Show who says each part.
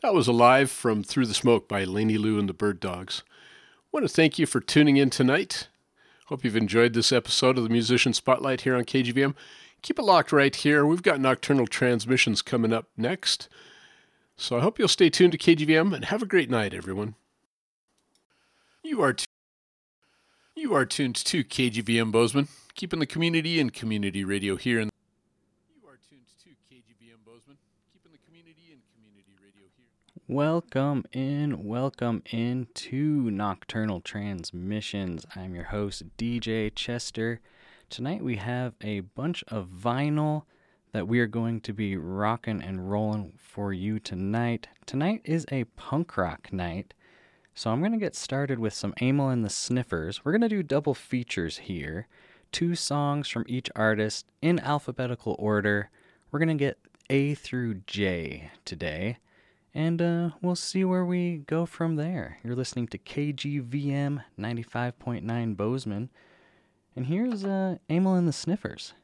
Speaker 1: That was Alive from Through the Smoke by Laney Lou and the Bird Dogs. I want to thank you for tuning in tonight. Hope you've enjoyed this episode of the Musician Spotlight here on KGVM. Keep it locked right here. We've got Nocturnal Transmissions coming up next. So I hope you'll stay tuned to KGVM and have a great night, everyone. You are tuned to KGVM Bozeman, keeping the community and community radio here in
Speaker 2: Welcome in to Nocturnal Transmissions. I'm your host, DJ Chester. Tonight we have a bunch of vinyl that we are going to be rocking and rolling for you tonight. Tonight is a punk rock night, so I'm going to get started with some Amyl and the Sniffers. We're going to do double features here. 2 songs from each artist in alphabetical order. We're going to get A through J today. And we'll see where we go from there. You're listening to KGVM 95.9 Bozeman. And here's Amyl and the Sniffers.